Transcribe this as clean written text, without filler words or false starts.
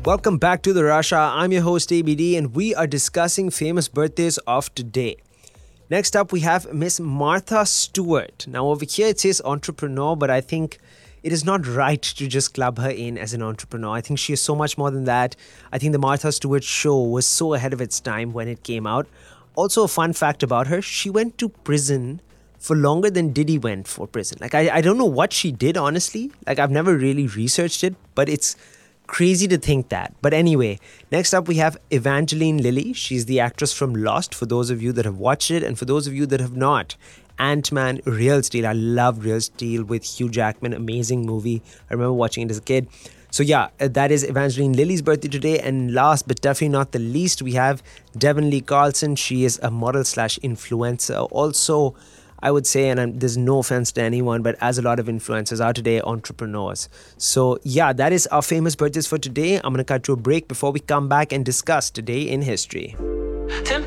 Welcome back to the Russia. I'm your host ABD and we are discussing famous birthdays of today. Next up we have Miss Martha Stewart. Now over here it says entrepreneur, but I think it is not right to just club her in as an entrepreneur. I think she is so much more than that. I think the Martha Stewart show was so ahead of its time when it came out. Also a fun fact about her, she went to prison for longer than Diddy went for prison. I don't know what she did, honestly. I've never really researched it, but it's crazy to think that. But anyway, next up we have Evangeline Lilly. She's the actress from Lost, for those of you that have watched it, and for those of you that have not. Ant-Man, Real Steel. I loved Real Steel with Hugh Jackman. Amazing movie. I remember watching it as a kid. So yeah, that is Evangeline Lilly's birthday today. And last but definitely not the least, we have Devon Lee Carlson. She is a model slash influencer. Also, I would say, and there's no offense to anyone, but as a lot of influencers are today, entrepreneurs. So yeah, that is our famous birthdays for today. I'm going to cut to a break before we come back and discuss today in history.